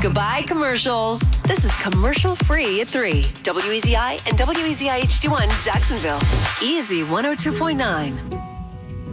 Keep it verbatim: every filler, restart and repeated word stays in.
Goodbye, commercials. This is commercial free at three. W E Z I and W E Z I H D one Jacksonville. Easy one oh two point nine.